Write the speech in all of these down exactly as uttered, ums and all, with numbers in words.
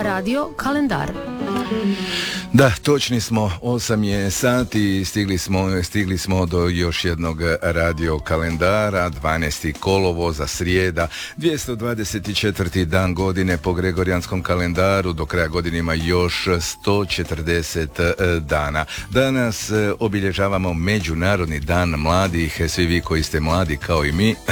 Radio kalendar. Da, točni smo, osam je sati, stigli smo, stigli smo do još jednog radio kalendara, dvanaesti kolovoza, srijeda, dvjesto dvadeset četvrti dan godine po Gregorijanskom kalendaru, do kraja godine ima još sto četrdeset dana. Danas obilježavamo Međunarodni dan mladih, svi vi koji ste mladi kao i mi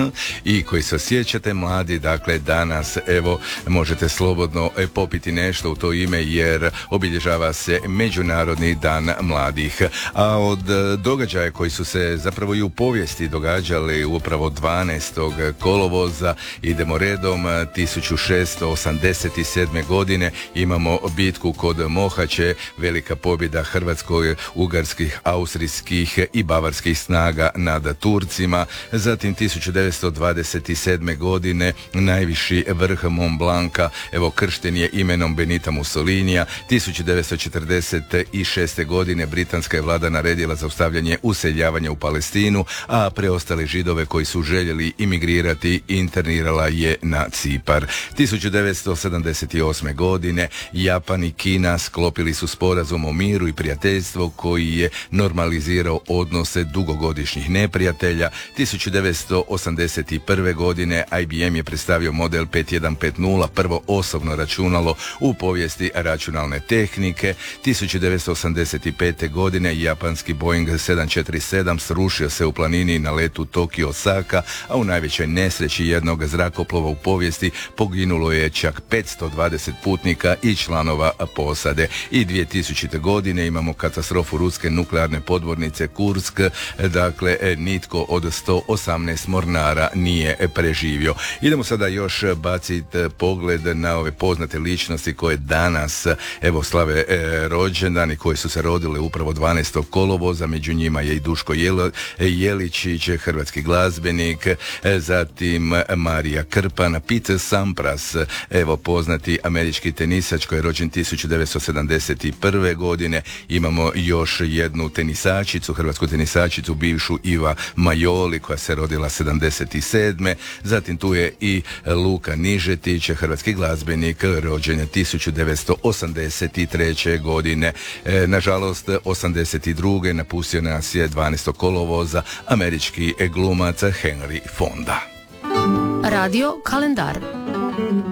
i koji se osjećate mladi, dakle danas evo možete slobodno popiti nešto u to ime jer obilježava se Međunarodni dan mladih. A od događaja koji su se zapravo i u povijesti događali upravo dvanaestog kolovoza idemo redom. tisuću šesto osamdeset sedme. godine imamo bitku kod Mohače, velika pobjeda hrvatsko-ugarskih, austrijskih i bavarskih snaga nad Turcima. Zatim tisuću devetsto dvadeset sedme. godine najviši vrh Mont Blanca evo kršten je imenom Benita Mussolinija. tisuću devetsto četrdeset šeste. godine britanska je vlada naredila zaustavljanje useljavanja u Palestinu, a preostale Židove koji su željeli imigrirati internirala je na Cipar. tisuću devetsto sedamdeset osme. godine Japan i Kina sklopili su sporazum o miru i prijateljstvu koji je normalizirao odnose dugogodišnjih neprijatelja. tisuću devetsto osamdeset prve. godine I B M je predstavio model pet jedan pet nula, prvo osobno računalo u povijesti računalne tehnike. tisuću devetsto osamdeset pete. godine japanski Boeing sedam četiri sedam srušio se u planini na letu Tokio-Osaka, a u najvećoj nesreći jednog zrakoplova u povijesti poginulo je čak petsto dvadeset putnika i članova posade. I dvije tisućite. godine imamo katastrofu ruske nuklearne podmornice Kursk, dakle nitko od sto osamnaest mornara nije preživio. Idemo sada još baciti pogled na ove poznate ličnosti koje danas evo slave e, rođendani, koji su se rodile upravo dvanaestog kolovoza. Među njima je i Duško Jelo, Jeličić, hrvatski glazbenik, e, zatim Marija Krpan, Pete Sampras, evo poznati američki tenisač koji je rođen tisuću devetsto sedamdeset prve. godine. Imamo još jednu tenisačicu, hrvatsku tenisačicu, bivšu Iva Majoli koja se rodila sedamdeset sedme. Zatim tu je i Luka Nižetić, hrvatski glazbenik, rođen tisuću devetsto osamdeset treće. godine. E, nažalost, osamdeset druge. napustio nas je dvanaestog kolovoza američki glumac Henry Fonda. Radio kalendar.